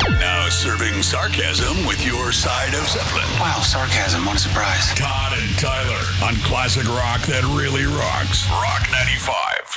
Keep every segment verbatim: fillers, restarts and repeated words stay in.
Now serving sarcasm with your side of Zeppelin. Wow, sarcasm, what a surprise. Todd and Tyler on classic rock that really rocks. Rock ninety-five.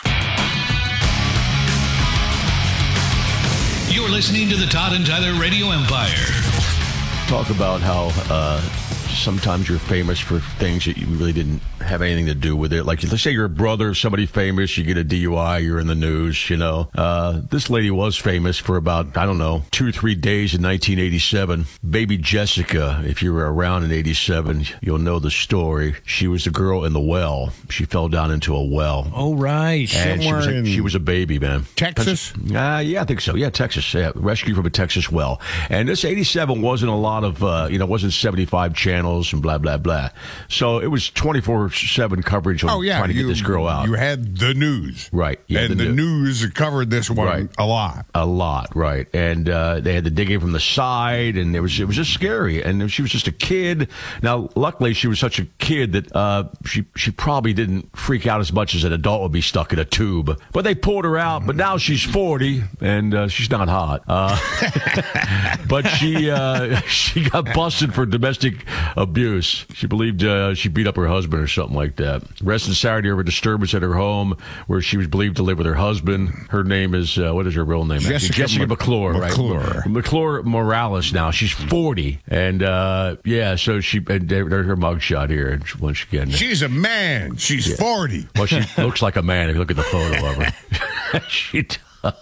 You're listening to the Todd and Tyler Radio Empire. Talk about how uh, sometimes you're famous for things that you really didn't have anything to do with it. Like, let's say you're a brother of somebody famous, you get a D U I, you're in the news, you know. Uh, this lady was famous for about, I don't know, two or three days in nineteen eighty-seven. Baby Jessica, if you were around in eighty-seven, you'll know the story. She was the girl in the well. She fell down into a well. Oh, right. And she was, a, in she was a baby, man. Texas? Uh, yeah, I think so. Yeah, Texas. Yeah, rescue from a Texas well. And this eighty-seven wasn't a lot of, uh, you know, it wasn't seventy-five channels and blah, blah, blah. So it was twenty-four seven coverage on Oh, yeah. trying to you, get this girl out. You had the news. Right. Yeah, and the the, news. news covered this one Right. a lot. A lot, right. And uh, they had to dig in from the side, and it was it was just scary. And she was just a kid. Now, luckily, she was such a kid that uh, she, she probably didn't freak out as much as an adult would be stuck in a tube. But they pulled her out, but now she's forty, and uh, she's not hot. Uh, but she uh, she got busted for domestic abuse. She believed uh, she beat up her husband or something like that. Arrested Saturday over a disturbance at her home where she was believed to live with her husband. Her name is, uh, what is her real name? Jessica, Jessica Mc- McClure, right? McClure. McClure Morales now. She's forty. And, uh, yeah, so she, and there's her mugshot here once again. She's a man. She's Yeah. forty. Well, she looks like a man if you look at the photo of her. She does.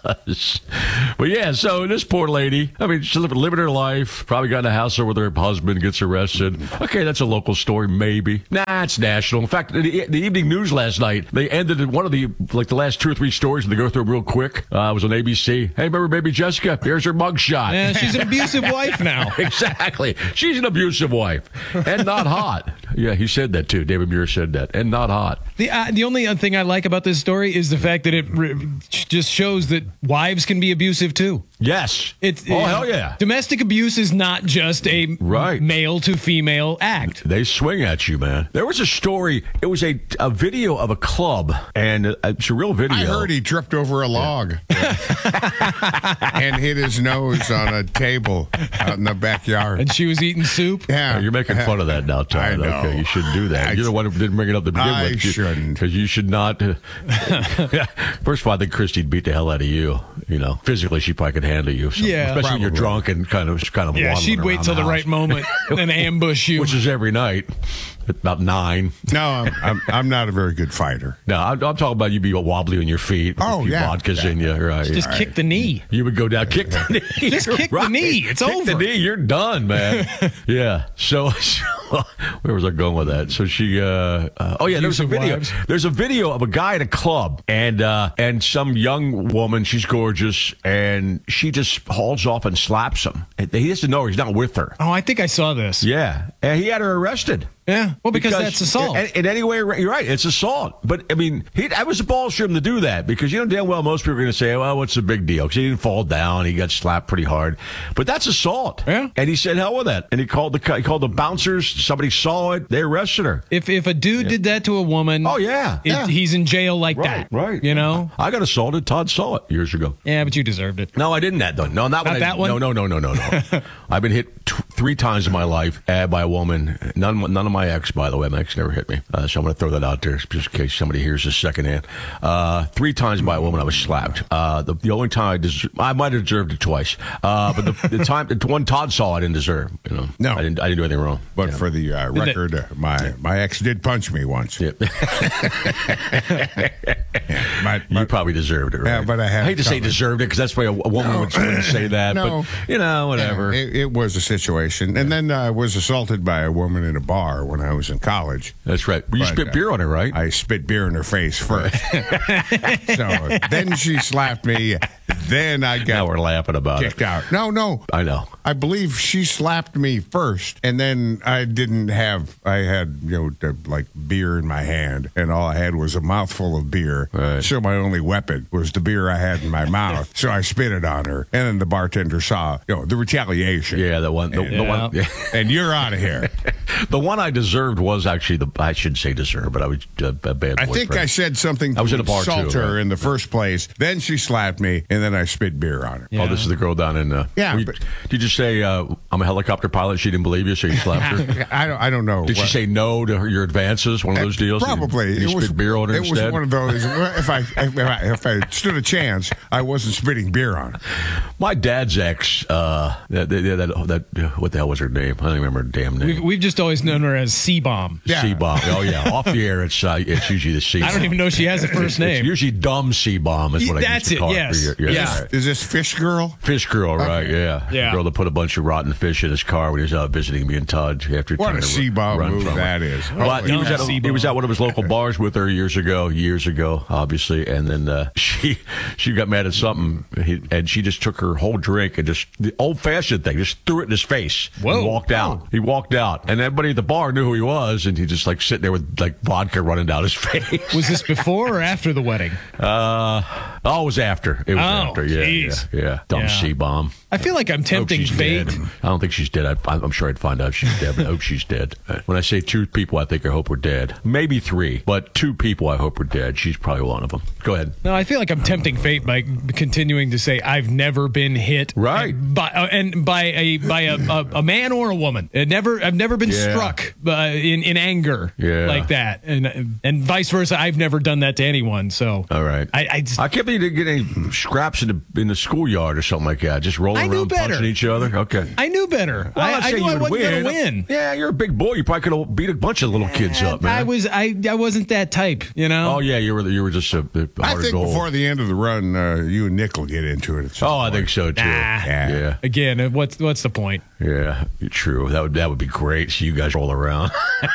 But yeah, so this poor lady, I mean, she's living, living her life, probably got in a house with her husband, gets arrested. Okay, that's a local story, maybe. Nah, it's national. In fact, the, the evening news last night, they ended in one of the, like the last two or three stories, and they go through them real quick. Uh, it was on A B C. Hey, remember baby Jessica? Here's her mugshot. Yeah, she's an abusive wife now. Exactly. She's an abusive wife. And not hot. Yeah, he said that too. David Muir said that. And not hot. The uh, the only thing I like about this story is the fact that it re- just shows that wives can be abusive too. Yes. It's, oh, uh, hell yeah. Domestic abuse is not just a Right. male to female act. They swing at you, man. There was a story. It was a, a video of a club, and it's a real video. I heard he tripped over a log and hit his nose on a table out in the backyard. And she was eating soup. Yeah. Oh, you're making fun of that now, Todd. I know. Okay, you shouldn't do that. I You're the one who didn't bring it up to begin I with. shouldn't. Because you should not. Uh, first of all, I think Christy'd beat the hell out of you. You know, physically, she probably could handle you. So, Yeah. especially when you're Probably. drunk and kind of kind of Yeah, waddling she'd wait around till the house. right moment and ambush you. Which is every night at about nine. No, I'm, I'm, I'm not a very good fighter. No, I'm, I'm talking about you be wobbly on your feet. Oh, a few yeah. vodkas Yeah. in you, right? just yeah. kick the knee. You would go down, kick the knee. Just You're kick the knee. It's kick over. the knee. You're done, man. Yeah. So, so, where was I going with that? So she, uh, uh oh yeah, there was a Abusive video. wives. There's a video of a guy at a club, and uh, and some young woman. She's gorgeous, and she just hauls off and slaps him. And he doesn't know her. He's not with her. Oh, I think I saw this. Yeah, and he had her arrested. Yeah. Well, because, that's assault. In, in any way, you're right. It's assault. But, I mean, he, that was a balls for him to do that because you know damn well most people are going to say, well, what's the big deal? Because he didn't fall down. He got slapped pretty hard. But that's assault. Yeah. And he said, hell with that. And he called the he called the bouncers. Somebody saw it. They arrested her. If if a dude did that to a woman, Oh, yeah. it- yeah. he's in jail like Right, that. right. You know? I got assaulted. Todd saw it years ago. Yeah, but you deserved it. No, I didn't that though. No, not, Not when that I, one? No, no, no, no, no, no. I've been hit t- three times in my life uh, by a woman. None, none of my ex, by the way. My ex never hit me. Uh, so I'm going to throw that out there just in case somebody hears this secondhand. Uh, three times by a woman I was slapped. Uh, the, the only time I des- I might have deserved it twice. Uh, but the, the time, the one Todd saw, I didn't deserve. You know, No. I didn't. I didn't do anything wrong. But for the uh, record, uh, my my ex did punch me once. Yeah. My- You my- probably deserved it, right? Yeah, but I had I hate to say coming. deserved it because that's why a, a woman No. would, wouldn't say that. No. But you know, whatever. Yeah, it, it was a situation. And then uh, I was assaulted by a woman in a bar when I was in college. That's right. You But, spit uh, beer on her, right? I spit beer in her face first. So then she slapped me. Then I now got we're laughing about kicked it. out. No, no. I know. I believe she slapped me first, and then I didn't have. I had you know the, like beer in my hand, and all I had was a mouthful of beer, bartender. Right. So my only weapon was the beer I had in my mouth. So I spit it on her. And then the bartender saw, you know, the retaliation. Yeah, the one. The, And- the one. Yeah. And you're out of here. The one I deserved was actually the. I shouldn't say deserved, but I was a, a bad I boyfriend. think I said something I was to in a bar, insult too, her right? in the first place. Then she slapped me, and then I spit beer on her. Yeah. Oh, this is the girl down in. Uh, Yeah, were you- but- did you say uh, I'm a helicopter pilot? She didn't believe you, so you slapped her. I don't. I don't know. Did she what- say no to her, your advances? One of those deals. Probably. You, you it spit was beer on her It instead. was one of those. If I, if I if I stood a chance, I wasn't spitting beer on her. My dad's ex. Uh, that, that, that, that what the hell was her name? I don't even remember her damn name. We've, we've just always known her as C-Bomb. Yeah. C-bomb. Oh yeah, off the air. It's uh, it's usually the C. I don't even know she has a first name. It's usually dumb C-bomb is what I That's used to it, call yes. her. Yeah, Yeah. right. Is this Fish Girl? Fish girl, right? Yeah, Yeah. The girl that put a bunch of rotten fish in his car when he was out visiting me in Tudge after What trying a to C-bomb run move from her. that is. But Holy he was, dumb at a, he C-bomb. was at one of his local bars with her years ago, years ago, obviously, and then uh, she she got mad at something, he, and she just took her whole drink and just the old fashioned thing, just threw it in his face. Whoa. And walked out. He walked out, and everybody at the bar knew who he was, and he just like sitting there with like vodka running down his face. Was this before or after the wedding? Uh, oh, it was after. It was Oh, after. Yeah, jeez. yeah, yeah. Dumb Yeah. C bomb. I feel like I'm Hope tempting she's fate. dead. I don't think she's dead. I, I'm sure I'd find out if she's dead, but I hope she's dead. When I say two people I think I hope we're dead, maybe three, but two people I hope are dead. She's probably one of them. Go ahead. No, I feel like I'm tempting fate by continuing to say I've never been hit, Right. and by, uh, and by a by a, a, a man or a woman. It never, I've never been Yeah. struck uh, in in anger Yeah. like that, and and vice versa. I've never done that to anyone. So All right. I I, just, I can't believe you didn't get any scraps in the in the schoolyard or something like that. Just rolling I knew around better. punching each other. Okay. I knew better. Well, I, I'd I say knew you I would wasn't win. going to win. Yeah, you're a big boy. You probably could have beat a bunch of little kids up, man. I was I I wasn't that type, you know. Oh yeah, you were you were just a, a I heart of think gold. before the end of the run, uh, you and Nick will get into it. At some Oh, I point. think so too. Nah. Yeah. Again, uh, what's what's the point? Yeah, true. That would that would be great. So you guys roll around.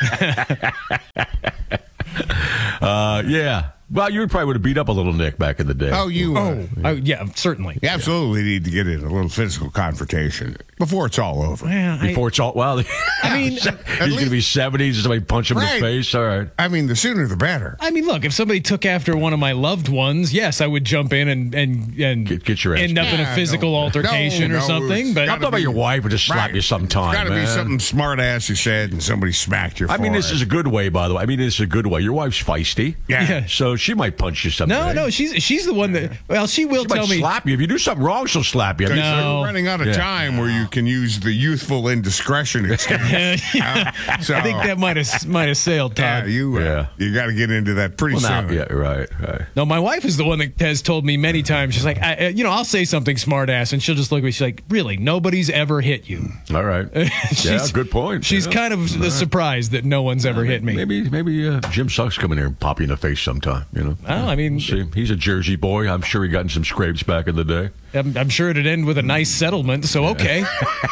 uh, yeah. Well, you probably would have beat up a little Nick back in the day. Oh, you. Uh, Oh, oh yeah, certainly. you absolutely need to get in a little physical confrontation before it's all over. Well, I- Before it's all well, At he's going to least- be seventies and somebody punch him in Right. the face. All right. I mean, the sooner the better. I mean, look, if somebody took after one of my loved ones, yes, I would jump in and and, and Get- get your ass end up in Yeah, a physical no. altercation No, or no, something. it's But I'm gotta talking about be- your wife would just slap Right. you sometime. Got to be man. something smart ass you said, and somebody smacked you. I mean, for this it. is a good way, by the way. I mean, this is a good way. Your wife's feisty. Yeah. Yeah. So she might punch you someday. no, no, she's she's the one that. Well, she will She tell might me. slap you. If you do something wrong, she'll slap you. I mean, Because No. you're running out of Yeah. time where you can use the youthful indiscretion excuse. Yeah. Uh, so, I think that might have might have sailed, yeah, Todd. you uh, Yeah. you got to get into that pretty well, now, soon. yeah, right, right. No, my wife is the one that has told me many times. She's like, I, uh, you know, I'll say something smart ass, and she'll just look at me. She's like, really, nobody's ever hit you. All right. yeah, She's- good point. She's Yeah. kind of surprised that no one's ever hit me. Maybe maybe uh, Jim Sucks come in here and pop you in the face sometime. You know. Well, I mean, See, he's a Jersey boy. I'm sure he got in some scrapes back in the day. I'm, I'm sure it'd end with a nice settlement. So okay.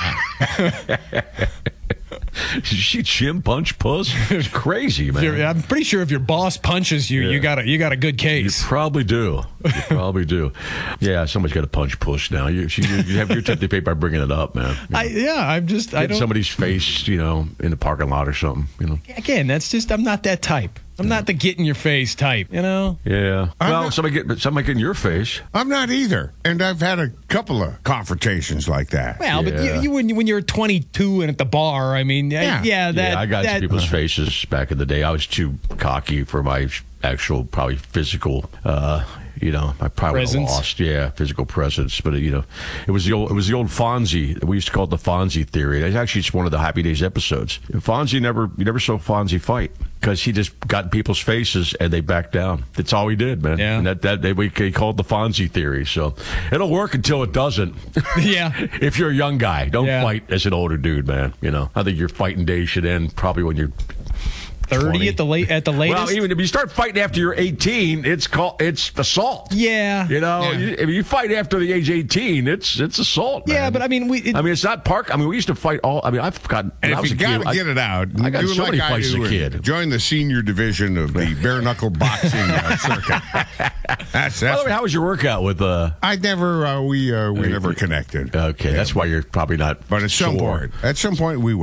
Did she Jim punch puss? It's crazy, man. You're- I'm pretty sure if your boss punches you, Yeah. you got a you got a good You case. probably do. You probably do. Yeah, somebody's got to punch push now. You, she, you have your tempting fate by bringing it up, man. You know, I yeah, I'm just I Get don't. somebody's face, you know, in the parking lot or something. You know. Again, that's just I'm not that type. I'm not the get in your face type. You know. Yeah. I'm well, not- somebody get somebody get in your face. I'm not either, and I've had a couple of confrontations like that. Well, but Yeah. you, you when you, when you're twenty-two and at the bar, I mean, yeah, Yeah. yeah, that yeah, I got that, into people's faces back in the day. I was too cocky for my actual, probably physical. Uh, you know, I probably would've Presence. lost. Yeah, physical presence. But you know, it was the old. It was the old Fonzie. We used to call it the Fonzie theory. It's actually it's one of the Happy Days episodes. Fonzie never, you never saw Fonzie fight because he just got in people's faces and they backed down. That's all he did, man. Yeah. And that that they, we they called the Fonzie theory. So it'll work until it doesn't. Yeah. If you're a young guy, don't Yeah. fight as an older dude, man. You know, I think your fighting days should end probably when you're thirty twenty. at the late at the latest. Well, even if you start fighting after you're eighteen, it's called it's assault. yeah, You know, Yeah. you, if you fight after the age eighteen, it's it's assault. yeah, man. but I mean, we. It, I mean, it's not park. I mean, we used to fight all. I mean, I've got. And when I if was you a got kid, to I- get it out, I got do so like many I fights as do a and kid. Join the senior division of the bare knuckle boxing uh, circuit. That's, By the that's way, how was your workout with? uh I never uh, we uh, we never connected. Okay, that's why you're probably not. But at some sore. point, at some point, we will.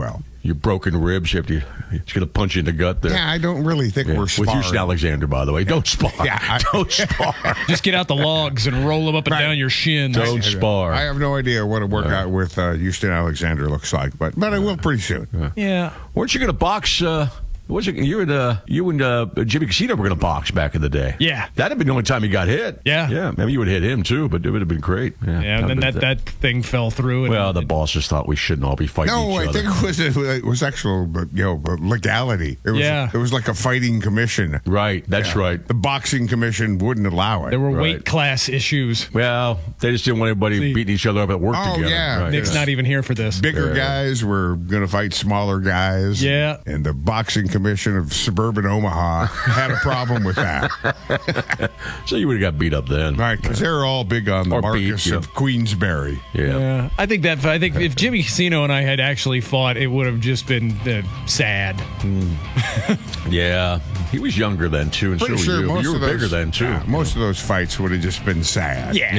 your broken ribs. You have to, he's going to punch you in the gut there. Yeah, I don't really think Yeah. we're With sparring. Houston Alexander, by the way. Don't spar. Yeah, I- Don't spar. Just get out the logs and roll them up and Right. down your shins. Don't spar. I have no idea what a workout with uh, Houston Alexander looks like, but but I will pretty soon. Yeah. Weren't you going to box? Uh, was it you and uh, you and uh, Jimmy Casino were going to box back in the day? Yeah. That'd have been the only time he got hit. Yeah. yeah. Maybe you would hit him too, but it would have been great. Yeah, Yeah, and then that, that thing fell through. And Well, the bosses thought we shouldn't all be fighting No, each I other. think it was it was actual you know legality. It was, Yeah. it was like a fighting commission. Right, that's Yeah. right. The boxing commission wouldn't allow it. there were Right. weight class issues. Well, they just didn't want everybody See. beating each other up at work Oh, together. yeah. Right. Nick's not even here for this. Bigger Yeah. guys were going to fight smaller guys. Yeah. And the boxing commission of suburban Omaha had a problem with that. So you would have got beat up then. Right, because they're all big on the Or beat, Marcus yeah. of Queensberry. Yeah. Yeah, I think that I think if Jimmy Casino and I had actually fought, it would have just been uh, sad. Yeah. He was younger then, too, and so Pretty were sure you. most you were of those, bigger then, too. yeah, most of those fights would have just been sad. Yeah.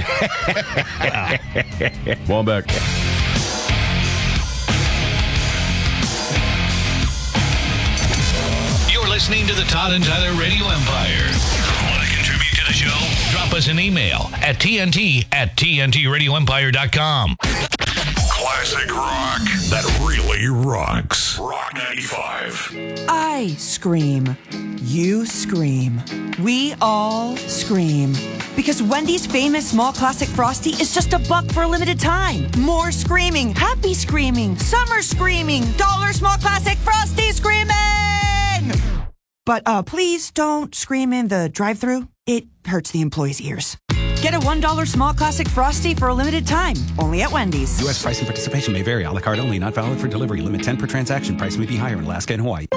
Ball back. You're listening to the Todd and Tyler Radio Empire. Want to contribute to the show? Drop us an email at T N T at T N T radio empire dot com. Classic rock that really rocks. Rock ninety-five. I scream. You scream. We all scream. Because Wendy's famous small classic Frosty is just a buck for a limited time. More screaming, happy screaming, summer screaming, dollar small classic Frosty screaming! But uh, please don't scream in the drive-thru. It hurts the employees' ears. Get a one dollar small classic Frosty for a limited time, only at Wendy's. U S price and participation may vary. A la carte only, not valid for delivery. Limit ten per transaction. Price may be higher in Alaska and Hawaii.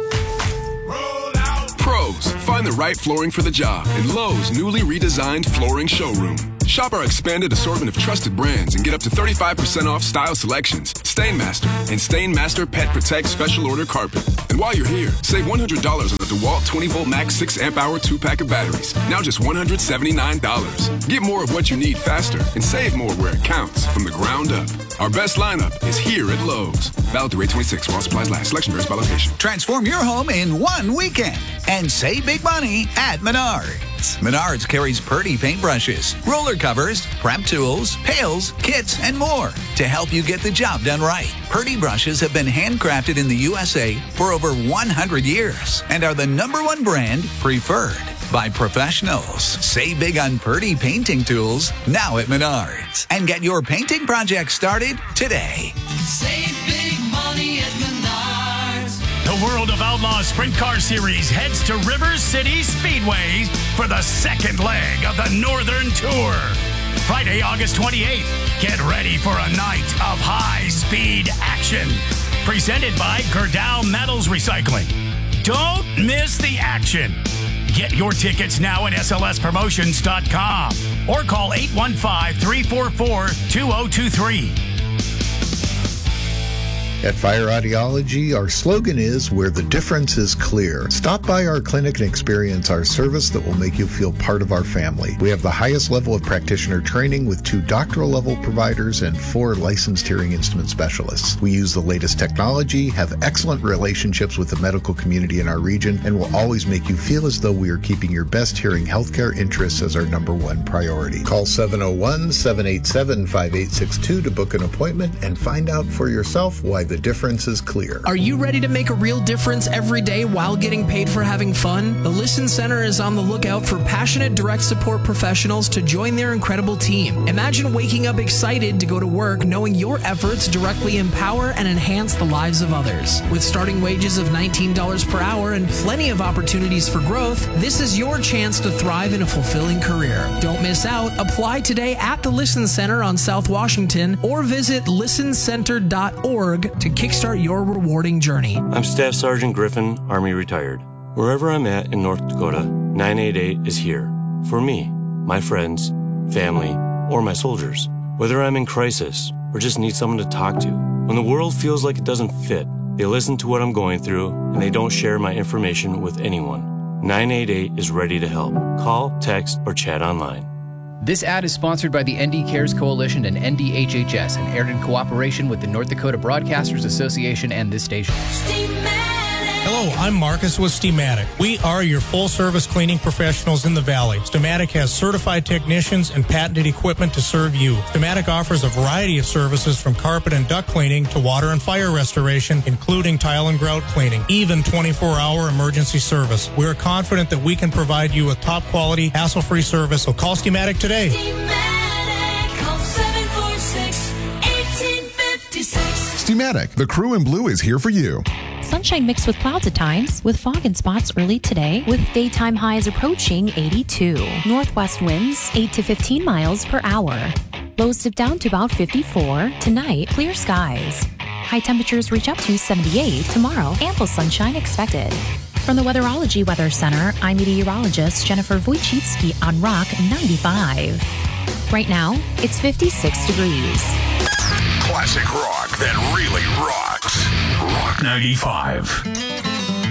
Pros, find the right flooring for the job in Lowe's newly redesigned flooring showroom. Shop our expanded assortment of trusted brands and get up to thirty-five percent off style selections, Stainmaster, and Stainmaster Pet Protect Special Order Carpet. And while you're here, save one hundred dollars on the DeWalt twenty volt max six amp hour two pack of batteries. Now just one hundred seventy-nine dollars. Get more of what you need faster and save more where it counts from the ground up. Our best lineup is here at Lowe's. Valid through eight twenty-six while supplies last. Selection varies by location. Transform your home in one weekend and save big money at Menards. Menards carries Purdy paintbrushes, roller covers, prep tools, pails, kits, and more to help you get the job done right. Purdy brushes have been handcrafted in the U S A for over one hundred years and are the number one brand preferred by professionals. Save big on Purdy painting tools now at Menards and get your painting project started today. Save big money at Menards. The World of Outlaws Sprint Car Series heads to River City Speedway for the second leg of the Northern Tour. Friday, August twenty-eighth. Get ready for a night of high-speed action. Presented by Gerdau Metals Recycling. Don't miss the action. Get your tickets now at S L S promotions dot com or call eight one five, three four four, two zero two three. At Fire Audiology, our slogan is where the difference is clear. Stop by our clinic and experience our service that will make you feel part of our family. We have the highest level of practitioner training with two doctoral level providers and four licensed hearing instrument specialists. We use the latest technology, have excellent relationships with the medical community in our region, and will always make you feel as though we are keeping your best hearing healthcare interests as our number one priority. Call seven oh one, seven eight seven, five eight six two to book an appointment and find out for yourself why the difference is clear. Are you ready to make a real difference every day while getting paid for having fun? The Listen Center is on the lookout for passionate direct support professionals to join their incredible team. Imagine waking up excited to go to work knowing your efforts directly empower and enhance the lives of others. With starting wages of nineteen dollars per hour and plenty of opportunities for growth, this is your chance to thrive in a fulfilling career. Don't miss out. Apply today at the Listen Center on South Washington or visit listen center dot org to kickstart your rewarding journey. I'm Staff Sergeant Griffin, Army retired. Wherever I'm at in North Dakota, nine eight eight is here. For me, my friends, family, or my soldiers. Whether I'm in crisis or just need someone to talk to. When the world feels like it doesn't fit, they listen to what I'm going through and they don't share my information with anyone. nine eight eight is ready to help. Call, text, or chat online. This ad is sponsored by the N D Cares Coalition and N D H H S and aired in cooperation with the North Dakota Broadcasters Association and this station. Hello, I'm Marcus with Steamatic. We are your full-service cleaning professionals in the Valley. Steamatic has certified technicians and patented equipment to serve you. Steamatic offers a variety of services from carpet and duct cleaning to water and fire restoration, including tile and grout cleaning, even twenty-four hour emergency service. We are confident that we can provide you with top-quality, hassle-free service, so call Steamatic today. Steamatic, call seven four six, one eight five six. Steamatic, the crew in blue is here for you. Sunshine mixed with clouds at times, with fog and spots early today, with daytime highs approaching eighty-two. Northwest winds eight to fifteen miles per hour. Lows dip down to about fifty-four. Tonight, clear skies. High temperatures reach up to seventy-eight. Tomorrow, ample sunshine expected. From the Weatherology Weather Center, I'm meteorologist Jennifer Wojcicki on Rock ninety-five. Right now, it's fifty-six degrees. Classic rock that really rocks. Rock ninety-five.